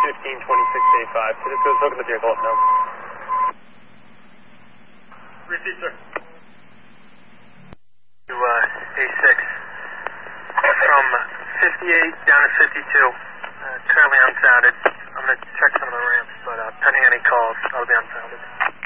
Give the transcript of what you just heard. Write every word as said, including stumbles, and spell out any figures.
fifteen twenty-six eighty-five. So this goes hooking the vehicle up now. Receive, sir. To uh, A six. From fifty-eight down to fifty-two. Uh, currently unsounded. I'm going to check some of the ramps, but uh, pending any calls, I'll be unsounded.